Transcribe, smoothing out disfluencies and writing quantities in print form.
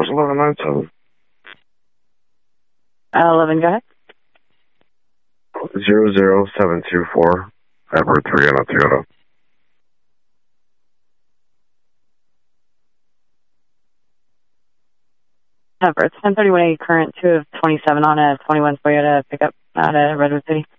Charles 1197. 11, go ahead. 00724, Edward 3 on a Toyota. It's 1031A current 2 of 27 on a 21 Toyota pickup out of Redwood City.